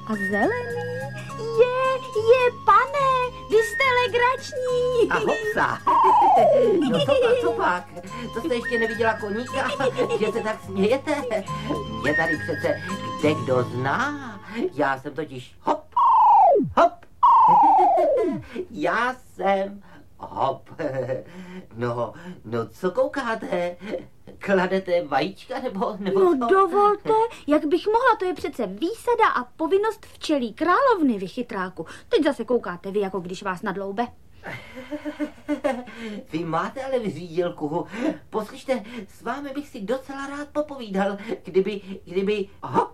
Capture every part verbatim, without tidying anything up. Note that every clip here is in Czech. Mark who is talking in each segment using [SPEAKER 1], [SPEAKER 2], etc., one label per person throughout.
[SPEAKER 1] A zelený? Je, je, pane, vy jste legrační.
[SPEAKER 2] A hopsa. No co pak, co pak? To jste ještě neviděla koníka, že se tak smějete? Mě tady přece kde kdo zná. Já jsem totiž hop, hop. Já jsem hop. No, no co koukáte? Kladete vajíčka nebo, nebo
[SPEAKER 1] No
[SPEAKER 2] co?
[SPEAKER 1] dovolte, jak bych mohla, to je přece výsada a povinnost včelí královny, vy chytráku. Teď zase koukáte vy, jako když vás nadloube.
[SPEAKER 2] Vy máte ale vyřídilku. Poslyšte, s vámi bych si docela rád popovídal, kdyby, kdyby hop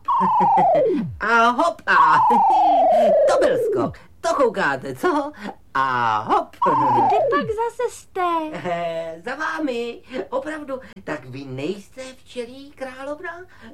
[SPEAKER 2] a hopa. To byl skok, to koukáte, co? A hop.
[SPEAKER 1] Kde pak zase jste?
[SPEAKER 2] Eh, za vámi, opravdu. Tak vy nejste včelí královna?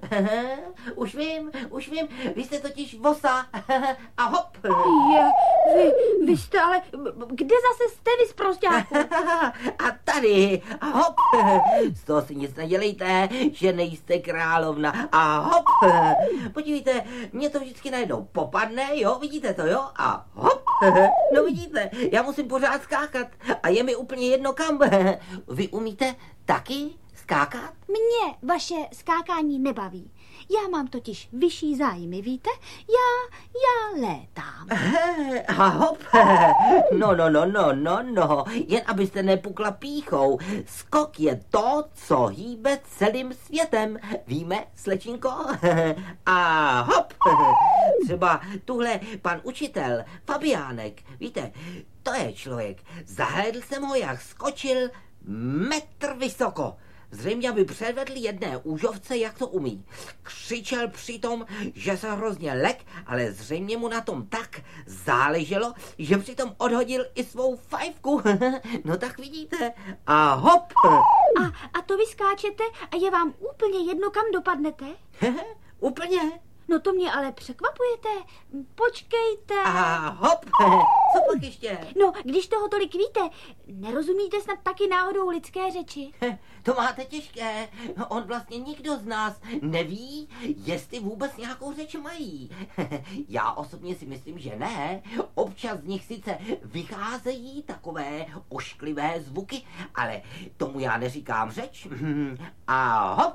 [SPEAKER 2] Už vím, už vím, vy jste totiž vosa. A hop.
[SPEAKER 1] Je, vy, vy jste ale, kde zase jste vy zprosťáku?
[SPEAKER 2] A tady, a hop. Z toho si nic nedělejte, že nejste královna. A hop. Podívejte, mě to vždycky najednou popadne, jo, vidíte to, jo? A hop. No vidíte, já musím pořád skákat a je mi úplně jedno kam. Vy umíte taky skákat?
[SPEAKER 1] Mě vaše skákání nebaví. Já mám totiž vyšší zájmy, víte? Já, já létám.
[SPEAKER 2] A hop. No, no, no, no, no, no. Jen abyste nepukla pýchou. Skok je to, co hýbe celým světem. Víme, slečinko? A hop. Třeba tuhle pan učitel, Fabiánek, víte, to je člověk. Zahlédl jsem ho, jak skočil metr vysoko. Zřejmě, aby předvedl jedné úžovce, jak to umí. Křičel přitom, že se hrozně lek, ale zřejmě mu na tom tak záleželo, že přitom odhodil i svou fajfku. No tak vidíte. A hop.
[SPEAKER 1] A, a to vy skáčete a je vám úplně jedno, kam dopadnete?
[SPEAKER 2] Úplně.
[SPEAKER 1] No to mě ale překvapujete. Počkejte.
[SPEAKER 2] A hop. Co pak ještě?
[SPEAKER 1] No, když toho tolik víte, nerozumíte snad taky náhodou lidské řeči?
[SPEAKER 2] To máte těžké. On vlastně nikdo z nás neví, jestli vůbec nějakou řeč mají. Já osobně si myslím, že ne. Občas z nich sice vycházejí takové ošklivé zvuky, ale tomu já neříkám řeč. A hop.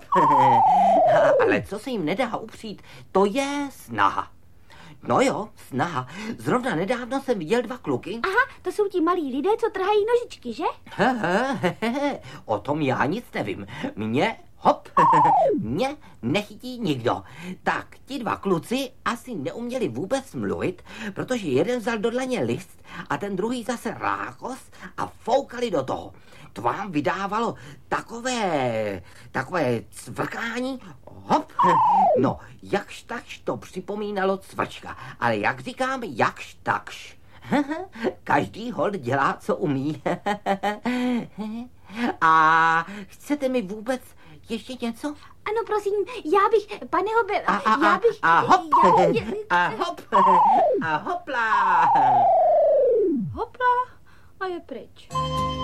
[SPEAKER 2] Ale co se jim nedá upřít, to je snaha. No jo, snaha. Zrovna nedávno jsem viděl dva kluky.
[SPEAKER 1] Aha, to jsou ti malí lidé, co trhají nožičky, že?
[SPEAKER 2] He, he, he, he. O tom já nic nevím. Mě, hop, mě nechytí nikdo. Tak, ti dva kluci asi neuměli vůbec mluvit, protože jeden vzal do dlaně list a ten druhý zase rákos a foukali do toho. To vám vydávalo takové, takové cvrkání, hop. No, jakž takž to připomínalo cvrčka, ale jak říkám, jakž takž. Každý hod dělá, co umí. A chcete mi vůbec ještě něco?
[SPEAKER 1] Ano, prosím, já bych, pane Hobe,
[SPEAKER 2] A, a,
[SPEAKER 1] já bych...
[SPEAKER 2] a hop,
[SPEAKER 1] já bych,
[SPEAKER 2] a hop, a hopla.
[SPEAKER 1] Hopla a je pryč.